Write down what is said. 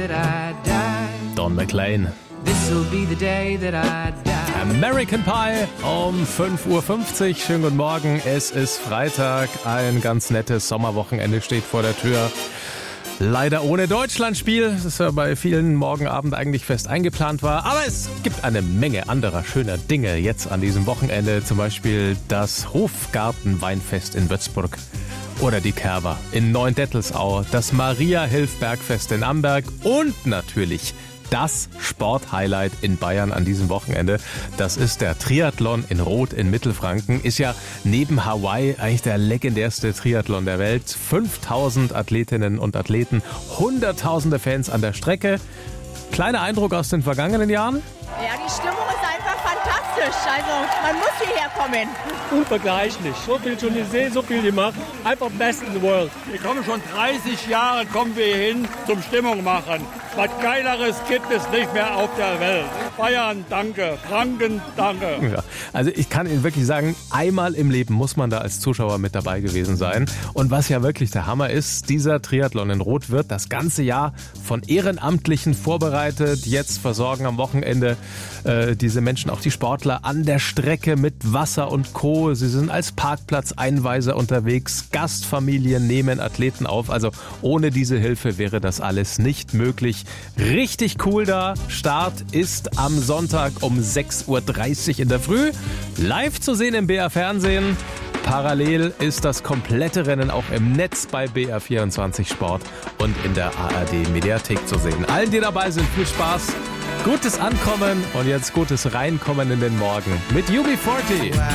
that I die. Don McLean. This'll be the day that I die. American Pie um 5:50 Uhr. Schönen guten Morgen. Es ist Freitag. Ein ganz nettes Sommerwochenende steht vor der Tür. Leider ohne Deutschlandspiel, das ja bei vielen morgen Abend eigentlich fest eingeplant war. Aber es gibt eine Menge anderer schöner Dinge jetzt an diesem Wochenende. Zum Beispiel das Hofgartenweinfest in Würzburg. Oder die Kerber in Neuendettelsau. Das Maria-Hilf-Bergfest in Amberg. Und natürlich das Sporthighlight in Bayern an diesem Wochenende. Das ist der Triathlon in Roth in Mittelfranken. Ist ja neben Hawaii eigentlich der legendärste Triathlon der Welt. 5000 Athletinnen und Athleten, hunderttausende Fans an der Strecke. Kleiner Eindruck aus den vergangenen Jahren? Ja, die Stimmung ist einfach fantastisch. Also man muss hierher kommen. Unvergleichlich. So viel schon gesehen, so viel gemacht. Einfach best in the world. Wir kommen schon 30 Jahre, kommen wir hin zum Stimmung machen. Was Geileres gibt es nicht mehr auf der Welt. Bayern, danke. Franken, danke. Ja, also ich kann Ihnen wirklich sagen, einmal im Leben muss man da als Zuschauer mit dabei gewesen sein. Und was ja wirklich der Hammer ist, dieser Triathlon in Roth wird das ganze Jahr von Ehrenamtlichen vorbereitet. Jetzt versorgen am Wochenende diese Menschen, auch die Sportler, an der Strecke mit Wasser und Co. Sie sind als Parkplatzeinweiser unterwegs. Gastfamilien nehmen Athleten auf. Also ohne diese Hilfe wäre das alles nicht möglich. Richtig cool da. Start ist am Sonntag um 6:30 Uhr in der Früh. Live zu sehen im BR Fernsehen. Parallel ist das komplette Rennen auch im Netz bei BR24 Sport und in der ARD Mediathek zu sehen. Allen, die dabei sind, viel Spaß, gutes Ankommen und jetzt gutes Reinkommen in den Morgen mit UB40.